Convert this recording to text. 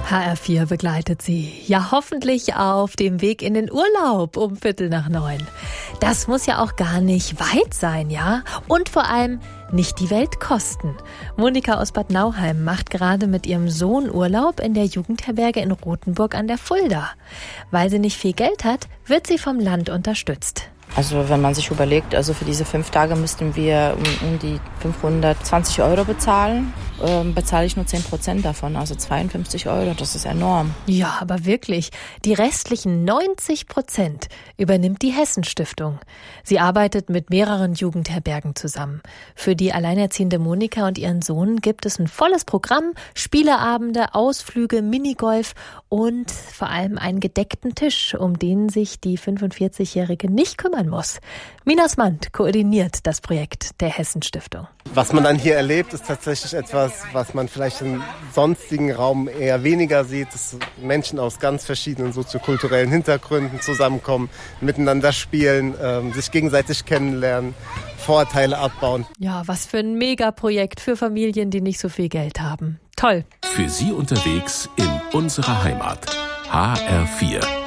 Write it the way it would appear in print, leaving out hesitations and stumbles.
HR4 begleitet Sie. Ja, hoffentlich auf dem Weg in den Urlaub um 8:45. Das muss ja auch gar nicht weit sein, ja? Und vor allem nicht die Welt kosten. Monika aus Bad Nauheim macht gerade mit ihrem Sohn Urlaub in der Jugendherberge in Rothenburg an der Fulda. Weil sie nicht viel Geld hat, wird sie vom Land unterstützt. Also wenn man sich überlegt, also für diese 5 Tage müssten wir um die 520 € bezahlen. Bezahle ich nur 10% davon, also 52 €. Das ist enorm. Ja, aber wirklich. Die restlichen 90% übernimmt die Hessenstiftung. Sie arbeitet mit mehreren Jugendherbergen zusammen. Für die alleinerziehende Monika und ihren Sohn gibt es ein volles Programm, Spieleabende, Ausflüge, Minigolf und vor allem einen gedeckten Tisch, um den sich die 45-Jährige nicht kümmern muss. Minas Mand koordiniert das Projekt der Hessenstiftung. Was man dann hier erlebt, ist tatsächlich etwas, was man vielleicht im sonstigen Raum eher weniger sieht, dass Menschen aus ganz verschiedenen soziokulturellen Hintergründen zusammenkommen, miteinander spielen, sich gegenseitig kennenlernen, Vorurteile abbauen. Ja, was für ein Megaprojekt für Familien, die nicht so viel Geld haben. Toll. Für Sie unterwegs in unserer Heimat. HR4.